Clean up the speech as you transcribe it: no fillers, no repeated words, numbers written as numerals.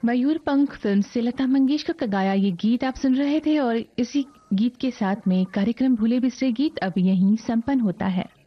मयूरपंख film से लता मंगेशकर का गाया ये गीत आप सुन रहे थे और इसी गीत के साथ में कार्यक्रम भूले बिसरे गीत अब यहीं संपन्न होता है।